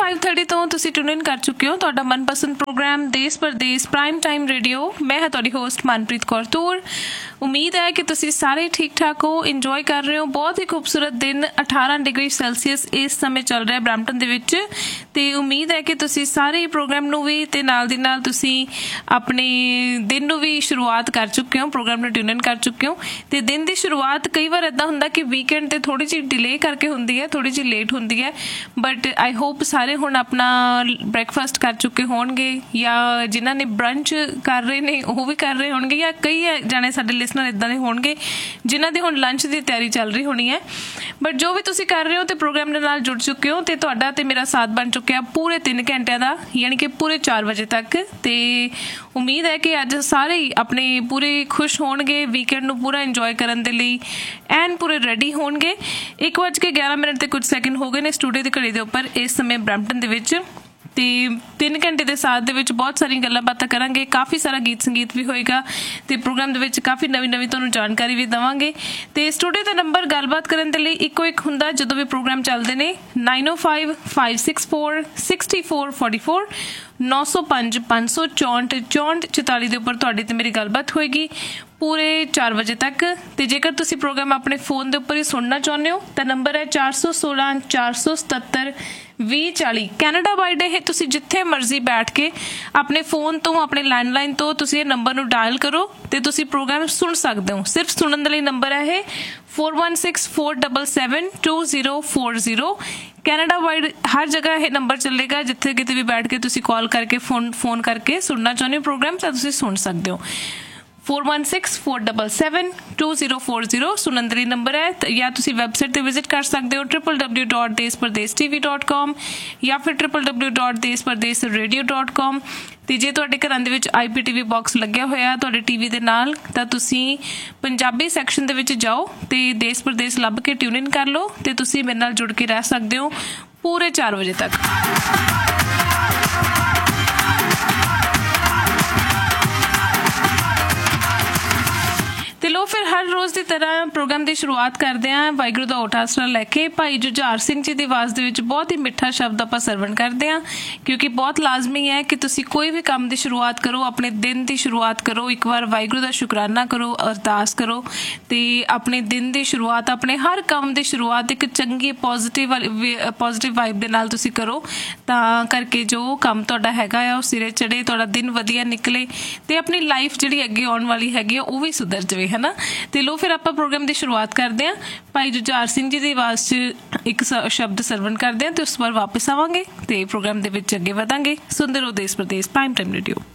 5:30 ਤੋਂ ਤੁਸੀਂ ਟਿਊਨ ਇਨ ਕਰ ਚੁੱਕੇ ਹੋ ਤੁਹਾਡਾ ਮਨਪਸੰਦ ਪ੍ਰੋਗਰਾਮ ਦੇਸ਼ ਪਰਦੇਸ ਪ੍ਰਾਈਮ ਟਾਈਮ ਰੇਡੀਓ। ਮੈਂ ਹਾਂ ਤੁਹਾਡੀ ਹੋਸਟ ਮਨਪ੍ਰੀਤ ਕੌਰ ਤੂਰ। ਉਮੀਦ ਹੈ ਕਿ ਤੁਸੀਂ ਸਾਰੇ ਠੀਕ ਠਾਕ ਹੋ, ਇੰਜੋਏ ਕਰ ਰਹੇ ਹੋ। ਬਹੁਤ ਹੀ ਖੂਬਸੂਰਤ ਦਿਨ 18 ਡਿਗਰੀ ਸੈਲਸੀਅਸ ਇਸ ਸਮੇਂ ਚੱਲ ਰਿਹਾ ਬਰੈਂਪਟਨ ਦੇ ਵਿੱਚ, ਤੇ ਉਮੀਦ ਹੈ ਕਿ ਤੁਸੀਂ ਸਾਰੇ ਪ੍ਰੋਗਰਾਮ ਨੂੰ ਵੀ ਤੇ ਨਾਲ ਦੀ ਨਾਲ ਤੁਸੀਂ ਆਪਣੇ ਦਿਨ ਨੂੰ ਵੀ ਸ਼ੁਰੂਆਤ ਕਰ ਚੁੱਕੇ ਹੋ, ਪ੍ਰੋਗਰਾਮ ਨੂੰ ਟਿਊਨ ਇਨ ਕਰ ਚੁੱਕੇ ਹੋ। ਤੇ ਦਿਨ ਦੀ ਸ਼ੁਰੂਆਤ ਕਈ ਵਾਰ ਇੱਦਾਂ ਹੁੰਦਾ ਕਿ ਵੀਕਐਂਡ ਤੇ ਥੋੜੀ ਜਿਹੀ ਡਿਲੇ ਕਰਕੇ ਹੁੰਦੀ ਹੈ, ਥੋੜੀ ਜਿਹੀ ਲੇਟ ਹੁੰਦੀ ਹੈ, ਬਟ ਆਈ ਹੋਪ ਸਾਰੇ ਹੁਣ ਆਪਣਾ ਬ੍ਰੇਕਫਾਸਟ ਕਰ ਚੁੱਕੇ ਹੋਣਗੇ, ਜਾਂ ਜਿਨ੍ਹਾਂ ਨੇ ਬ੍ਰੰਚ ਕਰ ਰਹੇ ਨੇ ਉਹ ਵੀ ਕਰ ਰਹੇ ਹੋਣਗੇ, ਜਾਂ ਕਈ ਜਾਣੇ ਸਾਡੇ ਲਿਸਨਰ ਇੱਦਾਂ ਦੇ ਹੋਣਗੇ ਜਿਨ੍ਹਾਂ ਦੀ ਹੁਣ ਲੰਚ ਦੀ ਤਿਆਰੀ ਚੱਲ ਰਹੀ ਹੋਣੀ ਹੈ। ਬਟ ਜੋ ਵੀ ਤੁਸੀਂ ਕਰ ਰਹੇ ਹੋ ਤੇ ਪ੍ਰੋਗਰਾਮ ਦੇ ਨਾਲ ਜੁੜ ਚੁੱਕੇ ਹੋ, ਤੇ ਤੁਹਾਡਾ ਤੇ ਮੇਰਾ ਸਾਥ ਬਣ ਚੁੱਕਿਆ ਪੂਰੇ 3 ਘੰਟਿਆਂ ਦਾ, ਯਾਨੀ ਕਿ ਪੂਰੇ 4 ਵਜੇ ਤੱਕ। ਤੇ ਉਮੀਦ ਹੈ ਕਿ ਅੱਜ ਸਾਰੇ ਹੀ ਆਪਣੇ ਪੂਰੇ ਖੁਸ਼ ਹੋਣਗੇ, ਵੀਕਐਂਡ ਨੂੰ ਪੂਰਾ ਇੰਜੋਏ ਕਰਨ ਦੇ ਲਈ ਐਨ ਪੂਰੇ ਰੈਡੀ ਹੋਣਗੇ। 1:11 ਤੇ ਕੁਝ ਸੈਕਿੰਡ ਹੋ ਗਏ ਨੇ ਸਟੂਡੀਓ ਦੀ ਘੜੀ ਦੇ ਉੱਪਰ ਇਸ ਸਮੇਂ ਬਰੈਂਪਟਨ ਦੇ ਵਿੱਚ। ਤੇ 3 ਘੰਟੇ ਦੇ ਸਾਥ ਦੇ ਵਿੱਚ ਬਹੁਤ ਸਾਰੀਆਂ ਗੱਲਾਂ ਬਾਤਾਂ ਕਰਾਂਗੇ, ਕਾਫੀ ਸਾਰਾ ਗੀਤ ਸੰਗੀਤ ਵੀ ਹੋਏਗਾ, ਤੇ ਪ੍ਰੋਗਰਾਮ ਦੇ ਵਿੱਚ ਕਾਫੀ ਨਵੀਂ ਤੁਹਾਨੂੰ ਜਾਣਕਾਰੀ ਵੀ ਦੇਵਾਂਗੇ। ਤੇ ਸਟੂਡੀਓ ਦਾ ਨੰਬਰ ਗੱਲਬਾਤ ਕਰਨ ਦੇ ਲਈ ਇੱਕੋ ਇੱਕ ਹੁੰਦਾ ਜਦੋਂ ਵੀ ਪ੍ਰੋਗਰਾਮ ਚੱਲਦੇ ਨੇ, 9055646444 905-564-6444 ਦੇ ਉੱਪਰ ਤੁਹਾਡੀ ਤੇ ਮੇਰੀ ਗੱਲਬਾਤ ਹੋਏਗੀ ਪੂਰੇ 4 ਵਜੇ ਤੱਕ। ਤੇ ਜੇਕਰ ਤੁਸੀਂ ਪ੍ਰੋਗਰਾਮ ਆਪਣੇ ਫੋਨ ਦੇ ਉੱਪਰ ਹੀ ਸੁਣਨਾ ਚਾਹੁੰਦੇ ਹੋ ਤਾਂ ਨੰਬਰ ਹੈ 416-477-2040। ਕੈਨੇਡਾ ਵਾਈਡ ਇਹ ਤੁਸੀਂ ਜਿੱਥੇ ਮਰਜ਼ੀ ਬੈਠ ਕੇ ਆਪਣੇ ਫੋਨ ਤੋਂ, ਆਪਣੇ ਲੈਂਡਲਾਈਨ ਤੋਂ ਤੁਸੀਂ ਇਹ ਨੰਬਰ ਨੂੰ ਡਾਇਲ ਕਰੋ ਤੇ ਤੁਸੀਂ ਪ੍ਰੋਗਰਾਮ ਸੁਣ ਸਕਦੇ ਹੋ। ਸਿਰਫ ਸੁਣਨ ਦੇ ਲਈ ਨੰਬਰ ਹੈ ਇਹ 4164772040। ਕੈਨੇਡਾ ਵਾਈਡ ਹਰ ਜਗ੍ਹਾ ਇਹ ਨੰਬਰ ਚੱਲੇਗਾ, ਜਿੱਥੇ ਕਿਤੇ ਵੀ ਬੈਠ ਕੇ ਤੁਸੀਂ ਕਾਲ ਕਰਕੇ ਫੋਨ ਕਰਕੇ ਸੁਣਨਾ ਚਾਹੁੰਦੇ ਹੋ ਪ੍ਰੋਗਰਾਮ ਤਾਂ ਤੁਸੀਂ ਸੁਣ ਸਕਦੇ ਹੋ। 4164772040 ਸੁਣਨ ਦੇ ਲਈ ਨੰਬਰ ਹੈ। ਜਾਂ ਤੁਸੀਂ ਵੈਬਸਾਈਟ ਤੇ ਵਿਜ਼ਿਟ ਕਰ ਸਕਦੇ ਹੋ www.deshpardesTV.com ਜਾਂ ਫਿਰ www.deshpardesradio.com। ਤੇ ਜੇ ਤੁਹਾਡੇ ਘਰਾਂ ਦੇ ਵਿੱਚ IPTV ਬਾਕਸ ਲੱਗਿਆ ਹੋਇਆ ਤੁਹਾਡੇ ਟੀਵੀ ਦੇ ਨਾਲ ਤਾਂ ਤੁਸੀਂ ਪੰਜਾਬੀ ਸੈਕਸ਼ਨ ਦੇ ਵਿੱਚ ਜਾਓ ਤੇ ਦੇਸ਼ ਪ੍ਰਦੇਸ਼ ਲੱਭ ਕੇ ਟਿਊਨ ਇਨ ਕਰ ਲਓ, ਤੇ ਤੁਸੀਂ ਮੇਰੇ ਨਾਲ ਜੁੜ ਕੇ ਰਹਿ ਸਕਦੇ ਹੋ ਪੂਰੇ 4 ਵਜੇ ਤੱਕ। ਤੇ ਲੋ ਫਿਰ ਹਰ ਰੋਜ਼ ਦੀ ਤਰ੍ਹਾਂ ਪ੍ਰੋਗਰਾਮ ਦੀ ਸ਼ੁਰੂਆਤ ਕਰਦੇ ਹਾਂ ਵਾਹਿਗੁਰੂ ਦਾ ਓਟ ਆਸਰਾ ਲੈ ਕੇ। ਭਾਈ ਜੁਝਾਰ ਸਿੰਘ ਜੀ ਦੀ ਆਵਾਜ਼ ਦੇ ਵਿੱਚ ਬਹੁਤ ਹੀ ਮਿੱਠਾ ਸ਼ਬਦ ਆਪਾਂ ਸਰਵਣ ਕਰਦੇ ਹਾਂ, ਕਿਉਂਕਿ ਬਹੁਤ ਲਾਜ਼ਮੀ ਹੈ ਕਿ ਤੁਸੀਂ ਕੋਈ ਵੀ ਕੰਮ ਦੀ ਸ਼ੁਰੂਆਤ ਕਰੋ, ਆਪਣੇ ਦਿਨ ਦੀ ਸ਼ੁਰੂਆਤ ਕਰੋ, ਇੱਕ ਵਾਰ ਵਾਹਿਗੁਰੂ ਦਾ ਸ਼ੁਕਰਾਨਾ ਕਰੋ, ਅਰਦਾਸ ਕਰੋ, ਤੇ ਆਪਣੇ ਦਿਨ ਦੀ ਸ਼ੁਰੂਆਤ, ਆਪਣੇ ਹਰ ਕੰਮ ਦੀ ਸ਼ੁਰੂਆਤ ਇੱਕ ਚੰਗੀ ਪੋਜ਼ਿਟਿਵ ਵਾਈਬ ਦੇ ਨਾਲ ਤੁਸੀਂ ਕਰੋ, ਤਾਂ ਕਰਕੇ ਜੋ ਕੰਮ ਤੁਹਾਡਾ ਹੈਗਾ ਆ ਉਹ ਸਿਰੇ ਚੜੇ, ਤੁਹਾਡਾ ਦਿਨ ਵਧੀਆ ਨਿਕਲੇ, ਤੇ ਆਪਣੀ ਲਾਈਫ ਜਿਹੜੀ ਅੱਗੇ ਆਉਣ ਵਾਲੀ ਹੈਗੀ ਆ ਉਹ ਵੀ ਸੁਧਰ ਜਾਵੇ, ਹੈ ਨਾ। ਤੇ ਲੋ ਫਿਰ ਆਪਾਂ ਪ੍ਰੋਗਰਾਮ ਦੀ ਸ਼ੁਰੂਆਤ ਕਰਦੇ ਹਾਂ ਭਾਈ ਜੁਝਾਰ ਸਿੰਘ ਜੀ ਦੀ ਆਵਾਜ਼ 'ਚ ਇੱਕ ਸ਼ਬਦ ਸਰਵਣ ਕਰਦੇ ਹਾਂ, ਤੇ ਉਸ ਤੋਂ ਬਾਅਦ ਵਾਪਿਸ ਆਵਾਂਗੇ ਤੇ ਪ੍ਰੋਗਰਾਮ ਦੇ ਵਿੱਚ ਅੱਗੇ ਵਧਾਂਗੇ। ਸੁਣਦੇ ਰਹੋ ਦੇਸ਼ ਪ੍ਰਦੇਸ਼ ਪ੍ਰਾਈਮ ਟਾਈਮ ਰੇਡੀਓ।